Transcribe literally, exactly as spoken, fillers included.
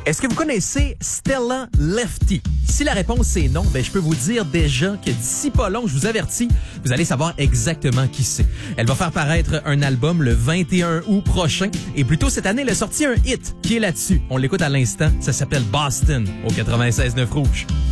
Est-ce que vous connaissez Stella Lefty? Si la réponse est non, ben je peux vous dire déjà que d'ici pas long, je vous avertis, vous allez savoir exactement qui c'est. Elle va faire paraître un album le vingt et un août prochain et plus tôt cette année, elle a sorti un hit qui est là-dessus. On l'écoute à l'instant, ça s'appelle Boston au quatre-vingt-seize neuf Rouge.